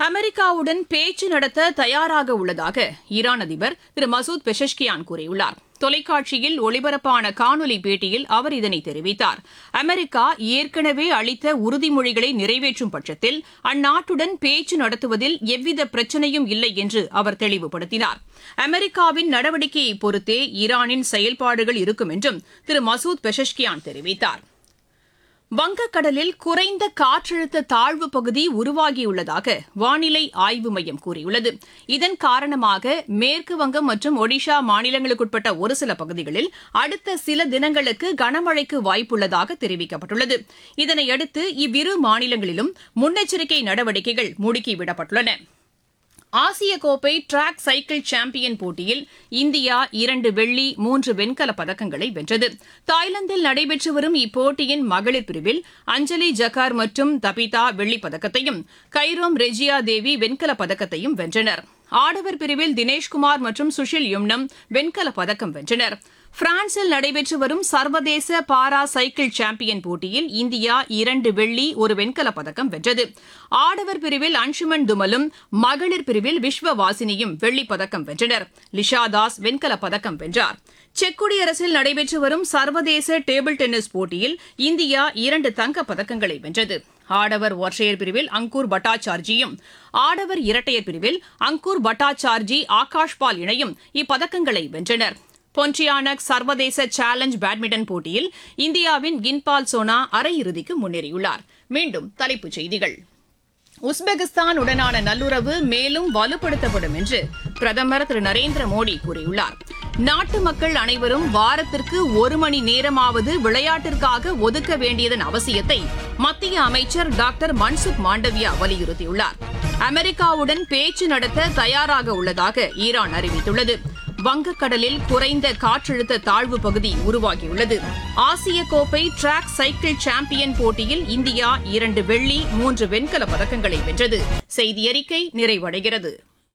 அமெரிக்காவுடன் பேச்சு நடத்த தயாராக உள்ளதாக ஈரான் அதிபர் திரு மசூத் பெஷஷ்கியான் கூறியுள்ளார். தொலைக்காட்சியில் ஒளிபரப்பான காணொலி பேட்டியில் அவர் இதனை தெரிவித்தார். அமெரிக்கா ஏற்கனவே அளித்த உறுதிமொழிகளை நிறைவேற்றும் பட்சத்தில் அந்நாட்டுடன் பேச்சு நடத்துவதில் எவ்வித பிரச்சனையும் இல்லை என்று அவர் தெளிவுபடுத்தினார். அமெரிக்காவின் நடவடிக்கையை பொறுத்தே ஈரானின் செயல்பாடுகள் இருக்கும் என்றும் திரு மசூத் பெஷஷ்கியான் தெரிவித்தார். வங்கக்கடலில் குறைந்த காற்றழுத்த தாழ்வு பகுதி உருவாகியுள்ளதாக வானிலை ஆய்வு மையம் கூறியுள்ளது. இதன் காரணமாக மேற்கு வங்கம் மற்றும் ஒடிஷா மாநிலங்களுக்குட்பட்ட ஒரு சில பகுதிகளில் அடுத்த சில தினங்களுக்கு கனமழைக்கு வாய்ப்புள்ளதாக தெரிவிக்கப்பட்டுள்ளது. இதனையடுத்து இவ்விரு மாநிலங்களிலும் முன்னெச்சரிக்கை நடவடிக்கைகள் முடுக்கிவிடப்பட்டுள்ளன. ஆசிய கோப்பை டிராக் சைக்கிள் சாம்பியன் போட்டியில் இந்தியா 2 வெள்ளி 3 வெண்கலப் பதக்கங்களை வென்றது. தாய்லாந்தில் நடைபெற்று வரும் இப்போட்டியின் மகளிர் பிரிவில் அஞ்சலி ஜக்கார் மற்றும் தபிதா வெள்ளிப் பதக்கத்தையும் கைரோம் ரெஜியா தேவி வெண்கலப் பதக்கத்தையும் வென்றனர். ஆடவர் பிரிவில் தினேஷ்குமார் மற்றும் சுஷில் யும்னம் வெண்கலப் பதக்கம் வென்றனர். பிரான்சில் நடைபெற்று வரும் சர்வதேச பாரா சைக்கிள் சாம்பியன் போட்டியில் இந்தியா 2 வெள்ளி 1 வெண்கலப் பதக்கம் வென்றது. ஆடவர் பிரிவில் அன்சுமன் துமலும் மகளிர் பிரிவில் விஸ்வவாசினியும் வெள்ளிப் பதக்கம் வென்றனர். லிஷா தாஸ் வெண்கலப் பதக்கம் வென்றார். செக் குடியரசில் நடைபெற்று வரும் சர்வதேச டேபிள் டென்னிஸ் போட்டியில் இந்தியா 2 தங்கப் பதக்கங்களை வென்றது. ஆடவர் ஒற்றையர் பிரிவில் அங்கூர் பட்டாச்சார்ஜியும் ஆடவர் இரட்டையர் பிரிவில் அங்கூர் பட்டாச்சார்ஜி ஆகாஷ்பால் இணையும் இப்பதக்கங்களை வென்றனர். பொன்டியானக் சர்வதேச சேலஞ்ச் பேட்மிண்டன் போட்டியில் இந்தியாவின் கின்பால் சோனா அரையிறுதிக்கு முன்னேறியுள்ளார். மீண்டும் தலைப்புச் செய்திகள். உஸ்பெகிஸ்தான் உடனான நல்லுறவு மேலும் வலுப்படுத்தப்படும் என்று பிரதமர் திரு நரேந்திர மோடி கூறியுள்ளார். நாட்டு மக்கள் அனைவரும் வாரத்திற்கு 1 மணி நேரமாவது விளையாட்டிற்காக ஒதுக்க வேண்டியதன் அவசியத்தை மத்திய அமைச்சர் டாக்டர் மன்சுக் மாண்டவியா வலியுறுத்தியுள்ளார். அமெரிக்காவுடன் பேச்சு நடத்த தயாராக உள்ளதாக ஈரான் அறிவித்துள்ளது. வங்கக்கடலில் குறைந்த காற்றழுத்த தாழ்வு பகுதி உருவாகியுள்ளது. ஆசிய கோப்பை டிராக் சைக்கிள் சாம்பியன் போட்டியில் இந்தியா 2 வெள்ளி 3 வெண்கலப் பதக்கங்களை வென்றது. செய்தியறிக்கை நிறைவடைகிறது.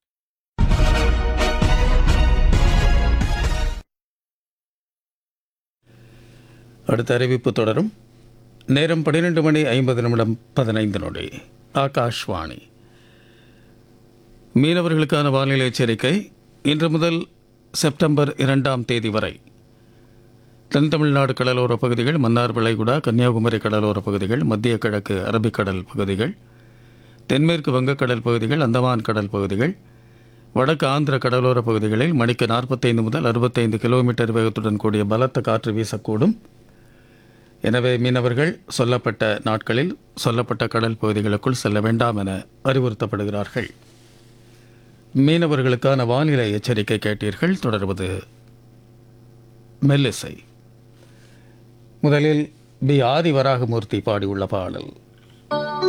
அடுத்த அறிவிப்பு தொடரும். நேரம் 12 மணி 50 நிமிடம் 15 நொடி. ஆகாஷ்வாணி. மீனவர்களுக்கான வானிலை எச்சரிக்கை. இன்று முதல் செப்டம்பர் 2ஆம் தேதி வரை தென் தமிழ்நாடு கடலோரப் பகுதிகள், மன்னார் வளைகுடா, கன்னியாகுமரி கடலோரப் பகுதிகள், மத்திய கிழக்கு அரபிக்கடல் பகுதிகள், தென்மேற்கு வங்கக்கடல் பகுதிகள், அந்தமான் கடல் பகுதிகள், வடக்கு ஆந்திர கடலோரப் பகுதிகளில் மணிக்கு 45 முதல் 65 கிலோமீட்டர் வேகத்துடன் கூடிய பலத்த காற்று வீசக்கூடும். எனவே மீனவர்கள் சொல்லப்பட்ட நாட்களில் சொல்லப்பட்ட கடல் பகுதிகளுக்குள் செல்ல வேண்டாம் என அறிவுறுத்தப்படுகிறார்கள். மீனவர்களுக்கான வானிலை எச்சரிக்கை கேட்டீர்கள். தொடர்வது மெல்லிசை. முதலில் பி. ஆதி வராகமூர்த்தி பாடியுள்ள பாடல்.